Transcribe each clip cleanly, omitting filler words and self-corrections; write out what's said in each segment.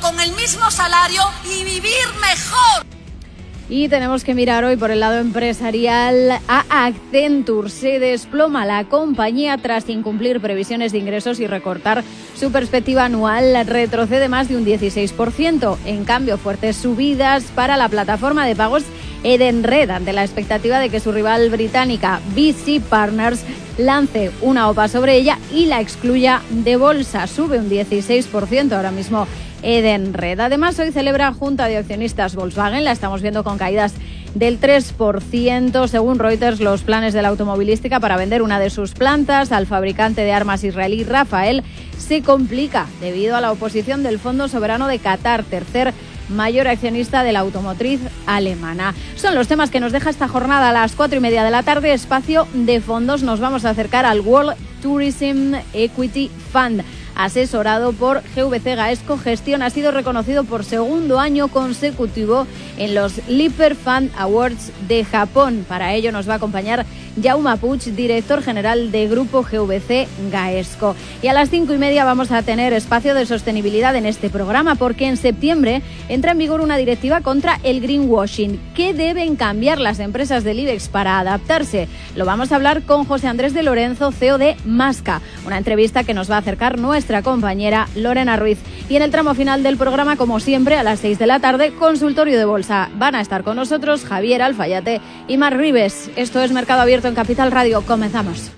con el mismo salario y vivir mejor. Y tenemos que mirar hoy por el lado empresarial a Accenture. Se desploma la compañía tras incumplir previsiones de ingresos y recortar su perspectiva anual. Retrocede más de un 16%. En cambio, fuertes subidas para la plataforma de pagos Edenred, ante la expectativa de que su rival británica BC Partners lance una OPA sobre ella y la excluya de bolsa. Sube un 16% ahora mismo Edenred. Además, hoy celebra Junta de Accionistas Volkswagen. La estamos viendo con caídas del 3%. Según Reuters, los planes de la automovilística para vender una de sus plantas al fabricante de armas israelí Rafael se complica debido a la oposición del Fondo Soberano de Qatar, tercer mayor accionista de la automotriz alemana. Son los temas que nos deja esta jornada a las 4:30 de la tarde. Espacio de fondos. Nos vamos a acercar al World Tourism Equity Fund, asesorado por GVC Gaesco Gestión. Ha sido reconocido por segundo año consecutivo en los Lipper Fund Awards de Japón. Para ello nos va a acompañar Jaume Puig, director general de Grupo GVC Gaesco. Y a las 5:30 vamos a tener espacio de sostenibilidad en este programa, porque en septiembre entra en vigor una directiva contra el greenwashing. ¿Qué deben cambiar las empresas del IBEX para adaptarse? Lo vamos a hablar con José Andrés de Lorenzo, CEO de Masca. Una entrevista que nos va a acercar nuestra compañera Lorena Ruiz. Y en el tramo final del programa, como siempre, a las 6 de la tarde, consultorio de bolsa. Van a estar con nosotros Javier Alfayate y Mar Ribes. Esto es Mercado Abierto en Capital Radio. Comenzamos.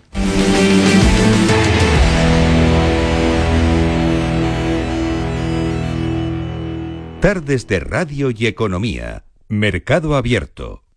Tardes de Radio y Economía. Mercado Abierto.